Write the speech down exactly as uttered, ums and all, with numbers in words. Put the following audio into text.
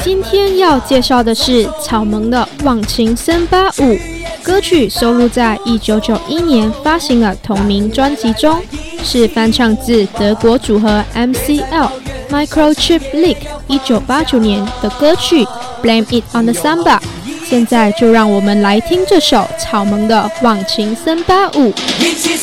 今天要介绍的是草蜢的《忘情森巴舞》，歌曲收录在一九九一年发行的同名专辑中，是翻唱自德国组合 M C L、Microchip Lick 一九八九年的歌曲 Blame It on the Samba。现在就让我们来听这首草蜢的《忘情森巴舞》。 一起